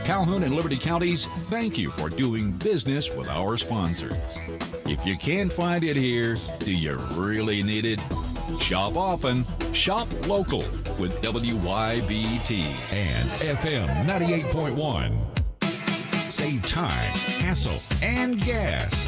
Calhoun and Liberty Counties, thank you for doing business with our sponsors. If you can't find it here, do you really need it? Shop often, shop local with WYBT and FM 98.1. Save time, hassle, and gas